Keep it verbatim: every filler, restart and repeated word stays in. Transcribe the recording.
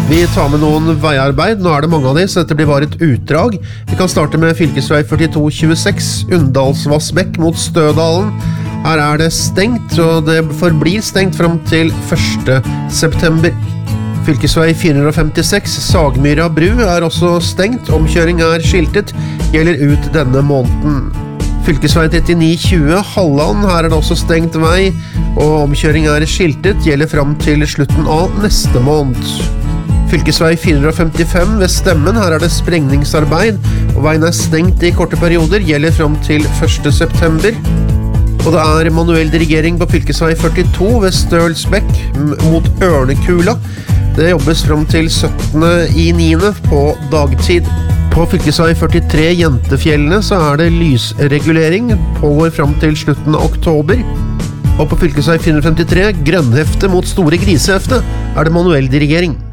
Vi tar med noen veiarbeid, nå er det mange av de, så dette blir bare et utdrag. Vi kan starte med fylkesvei førtito tjueseks, Undalsvassbekk mot Stødalen. Her er det stengt, og det forblir stengt frem til første september. Fylkesvei fire femtiseks, Sagmyra bru er også stengt, omkjøring er skiltet, gjelder ut denne måneden. Fylkesvei trettini tjue, Halland, her er det også stengt vei, og omkjøring er skiltet, gjelder frem til slutten av neste måned. Fylkesvei fire femtifem ved Stemmen, her er det sprengningsarbeid, og veien er stengt i korte perioder, gjelder frem til første september. Og det er manuell dirigering på fylkesvei førtito ved Stølsbekk mot Ørnekula. Det jobbes frem til syttende i niende på dagtid. På fylkesvei førtitre Jentefjellene så er det lysregulering, pågår frem til slutten av oktober. Og på fylkesvei fire femtitre Grønnhefte mot Store Grisehefte er det manuell dirigering.